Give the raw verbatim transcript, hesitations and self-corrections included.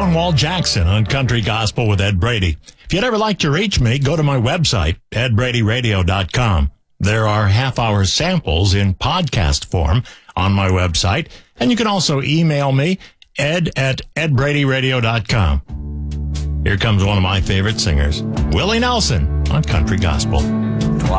Stonewall Jackson on Country Gospel with Ed Brady. If you'd ever like to reach me, go to my website, ed brady radio dot com. There are half-hour samples in podcast form on my website, and you can also email me, ed at ed brady radio dot com. Here comes one of my favorite singers, Willie Nelson on Country Gospel.